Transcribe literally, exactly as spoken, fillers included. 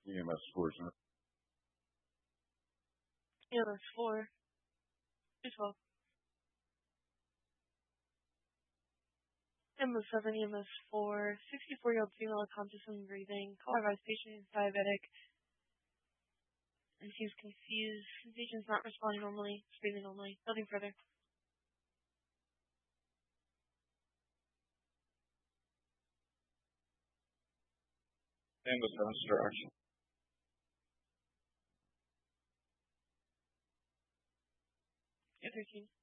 E M S four, sir. E M S four. two twelve. E M S seven, E M S four. sixty-four-year-old female, conscious and breathing. Call advised patient is diabetic. And she's confused. The patient's not responding normally. She's breathing normally. Nothing further. E M S seven, start action. Yeah, thirteen.